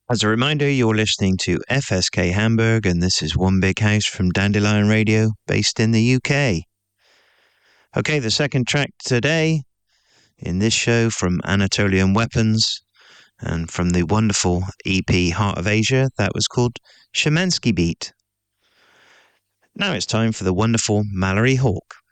As a reminder, you're listening to FSK Hamburg, and this is One Big House from Dandelion Radio, based in the UK. Okay, the second track today in this show from Anatolian Weapons, and from the wonderful EP Heart of Asia, that was called Shemansky Beat. Now it's time for the wonderful Mallory Hawk.